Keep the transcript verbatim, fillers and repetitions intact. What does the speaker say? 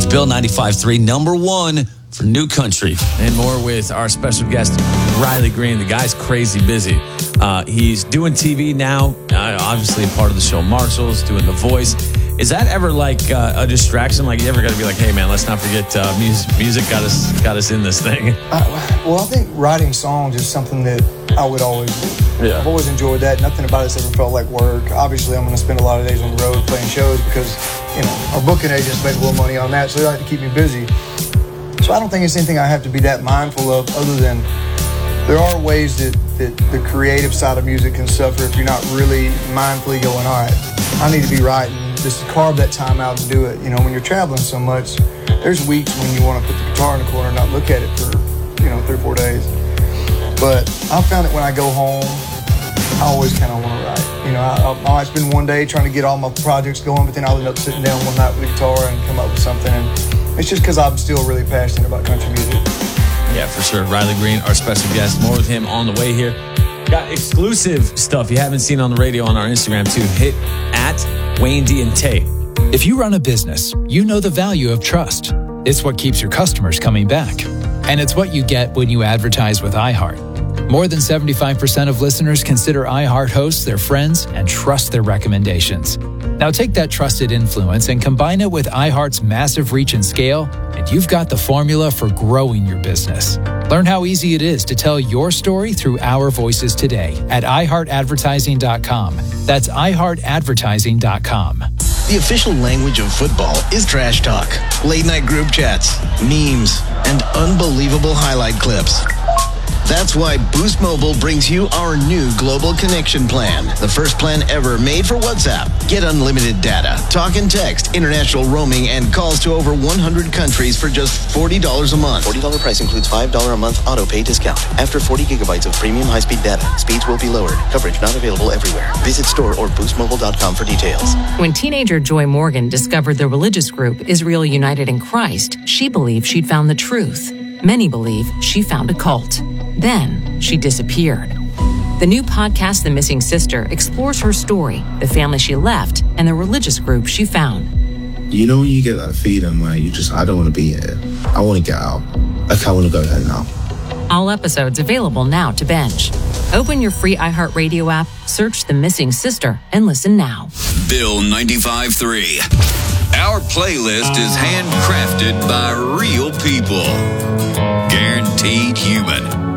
Bill ninety-five point three, number one for New Country. And more with our special guest, Riley Green. The guy's crazy busy. Uh, he's doing T V now, uh, obviously part of the show Marshall's, doing The Voice. Is that ever like uh, a distraction? Like, you ever got to be like, hey, man, let's not forget uh, music, music got us got us in this thing? Uh, well, I think writing songs is something that I would always do. Yeah. I've always enjoyed that. Nothing about it's ever felt like work. Obviously, I'm going to spend a lot of days on the road playing shows because, you know, our booking agents make a little money on that, so they like to keep me busy. So I don't think it's anything I have to be that mindful of, other than there are ways that, that the creative side of music can suffer if you're not really mindfully going, all right, I need to be writing. Just carve that time out and do it. You know, when you're traveling so much, there's weeks when you want to put the guitar in the corner and not look at it for, you know, three or four days. But I found that when I go home, I always kind of want to write. You know, I, I might spend one day trying to get all my projects going, but then I'll end up sitting down one night with the guitar and come up with something. And it's just because I'm still really passionate about country music. Yeah, for sure. Riley Green, our special guest. More with him on the way here. Got exclusive stuff you haven't seen on the radio on our Instagram, too. Hit at Wayne D and Tate. If you run a business, you know the value of trust. It's what keeps your customers coming back. And it's what you get when you advertise with iHeart. More than seventy-five percent of listeners consider iHeart hosts their friends and trust their recommendations. Now take that trusted influence and combine it with iHeart's massive reach and scale, and you've got the formula for growing your business. Learn how easy it is to tell your story through our voices today at i heart advertising dot com. That's i heart advertising dot com. The official language of football is trash talk, late-night group chats, memes, and unbelievable highlight clips. That's why Boost Mobile brings you our new Global Connection Plan, the first plan ever made for WhatsApp. Get unlimited data, talk and text, international roaming, and calls to over one hundred countries for just forty dollars a month. forty dollars price includes five dollars a month auto pay discount. After forty gigabytes of premium high-speed data, speeds will be lowered. Coverage not available everywhere. Visit store or boost mobile dot com for details. When teenager Joy Morgan discovered the religious group Israel United in Christ, she believed she'd found the truth. Many believe she found a cult. Then she disappeared. The new podcast, The Missing Sister, explores her story, the family she left, and the religious group she found. You know when you get that feeling where you just, I don't want to be here. I want to get out. Like, I want to go there now. All episodes available now to binge. Open your free iHeartRadio app, search The Missing Sister, and listen now. Bill ninety-five point three. Our playlist is handcrafted by real people. Guaranteed human.